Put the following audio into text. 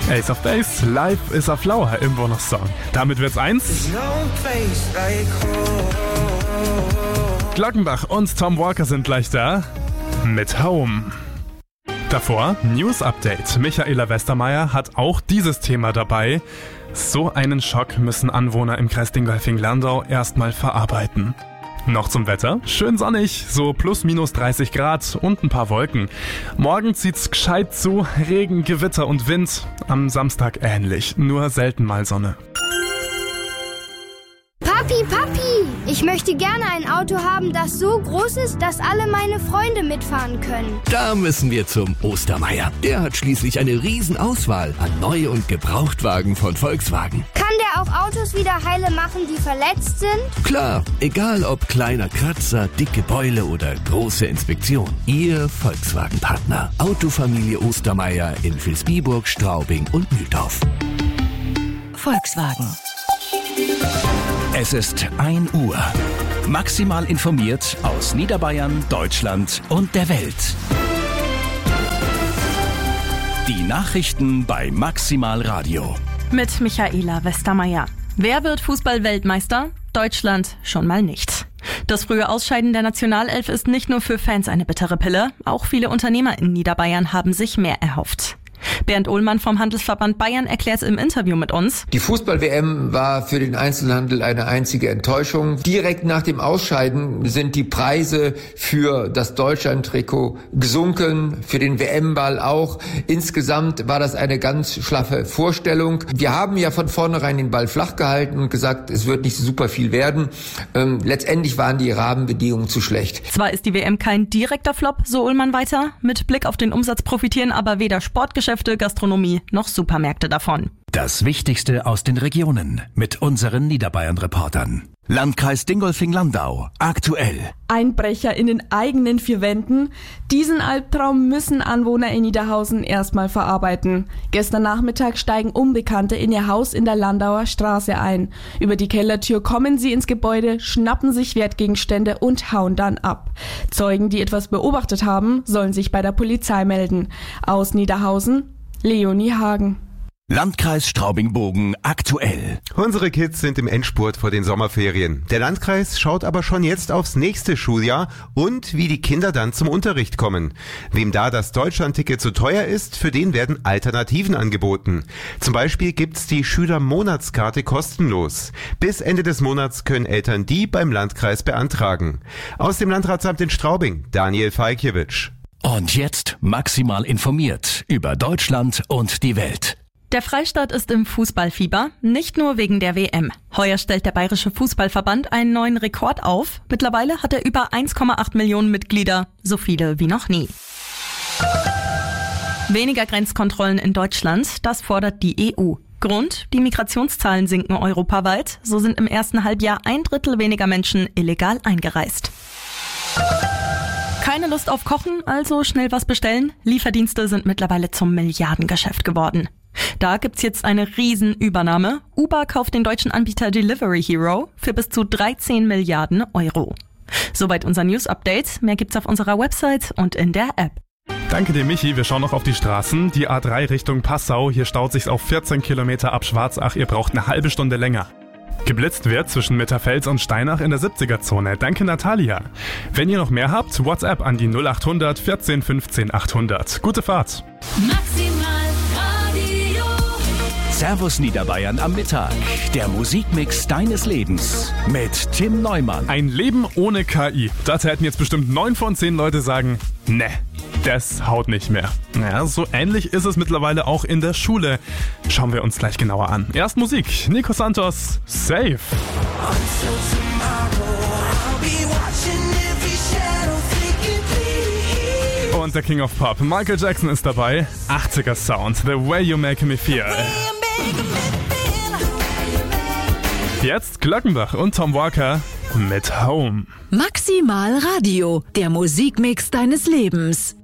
Ace of Base, Life is a Flower im Bonussong. Damit wird's 1. Glockenbach und Tom Walker sind gleich da mit Home. Davor News Update. Michaela Westermeier hat auch dieses Thema dabei. So einen Schock müssen Anwohner im Kreis Dingolfing-Landau erstmal verarbeiten. Noch zum Wetter. Schön sonnig, so plus minus 30 Grad und ein paar Wolken. Morgen zieht's gescheit zu, Regen, Gewitter und Wind. Am Samstag ähnlich, nur selten mal Sonne. Papi, ich möchte gerne ein Auto haben, das so groß ist, dass alle meine Freunde mitfahren können. Da müssen wir zum Ostermeier. Der hat schließlich eine Riesenauswahl an Neu- und Gebrauchtwagen von Volkswagen. Kann der auch Autos wieder heile machen, die verletzt sind? Klar, egal ob kleiner Kratzer, dicke Beule oder große Inspektion. Ihr Volkswagen-Partner. Autofamilie Ostermeier in Vilsbiburg, Straubing und Mühldorf. Volkswagen. Es ist 1 Uhr. Maximal informiert aus Niederbayern, Deutschland und der Welt. Die Nachrichten bei Maximal Radio. Mit Michaela Westermeier. Wer wird Fußball-Weltmeister? Deutschland schon mal nicht. Das frühe Ausscheiden der Nationalelf ist nicht nur für Fans eine bittere Pille. Auch viele Unternehmer in Niederbayern haben sich mehr erhofft. Bernd Ohlmann vom Handelsverband Bayern erklärt im Interview mit uns: Die Fußball-WM war für den Einzelhandel eine einzige Enttäuschung. Direkt nach dem Ausscheiden sind die Preise für das Deutschland-Trikot gesunken, für den WM-Ball auch. Insgesamt war das eine ganz schlaffe Vorstellung. Wir haben ja von vornherein den Ball flach gehalten und gesagt, es wird nicht super viel werden. Letztendlich waren die Rahmenbedingungen zu schlecht. Zwar ist die WM kein direkter Flop, so Ohlmann weiter. Mit Blick auf den Umsatz profitieren aber weder Sportgeschäfte, Gastronomie noch Supermärkte davon. Das Wichtigste aus den Regionen mit unseren Niederbayern-Reportern. Landkreis Dingolfing-Landau. Aktuell. Einbrecher in den eigenen 4 Wänden. Diesen Albtraum müssen Anwohner in Niederhausen erstmal verarbeiten. Gestern Nachmittag steigen Unbekannte in ihr Haus in der Landauer Straße ein. Über die Kellertür kommen sie ins Gebäude, schnappen sich Wertgegenstände und hauen dann ab. Zeugen, die etwas beobachtet haben, sollen sich bei der Polizei melden. Aus Niederhausen, Leonie Hagen. Landkreis Straubing-Bogen aktuell. Unsere Kids sind im Endspurt vor den Sommerferien. Der Landkreis schaut aber schon jetzt aufs nächste Schuljahr und wie die Kinder dann zum Unterricht kommen. Wem da das Deutschlandticket zu teuer ist, für den werden Alternativen angeboten. Zum Beispiel gibt's die Schülermonatskarte kostenlos. Bis Ende des Monats können Eltern die beim Landkreis beantragen. Aus dem Landratsamt in Straubing, Daniel Falkiewicz. Und jetzt maximal informiert über Deutschland und die Welt. Der Freistaat ist im Fußballfieber, nicht nur wegen der WM. Heuer stellt der Bayerische Fußballverband einen neuen Rekord auf. Mittlerweile hat er über 1,8 Millionen Mitglieder, so viele wie noch nie. Weniger Grenzkontrollen in Deutschland, das fordert die EU. Grund, die Migrationszahlen sinken europaweit. So sind im ersten Halbjahr 1/3 weniger Menschen illegal eingereist. Keine Lust auf Kochen, also schnell was bestellen? Lieferdienste sind mittlerweile zum Milliardengeschäft geworden. Da gibt's jetzt eine Riesenübernahme. Uber kauft den deutschen Anbieter Delivery Hero für bis zu 13 Milliarden Euro. Soweit unser News-Update. Mehr gibt's auf unserer Website und in der App. Danke dir, Michi. Wir schauen noch auf die Straßen. Die A3 Richtung Passau. Hier staut sich's auf 14 Kilometer ab Schwarzach. Ihr braucht eine halbe Stunde länger. Geblitzt wird zwischen Mitterfels und Steinach in der 70er-Zone. Danke, Natalia. Wenn ihr noch mehr habt, WhatsApp an die 0800 14 15 800. Gute Fahrt. Servus Niederbayern am Mittag. Der Musikmix deines Lebens mit Tim Neumann. Ein Leben ohne KI. Das hätten jetzt bestimmt 9 von 10 Leute sagen, ne, das haut nicht mehr. Naja, so ähnlich ist es mittlerweile auch in der Schule. Schauen wir uns gleich genauer an. Erst Musik. Nico Santos, Safe. Und der King of Pop, Michael Jackson, ist dabei. 80er Sound, The Way You Make Me Feel. Jetzt Glockenbach und Tom Walker mit Home. Maximal Radio, der Musikmix deines Lebens.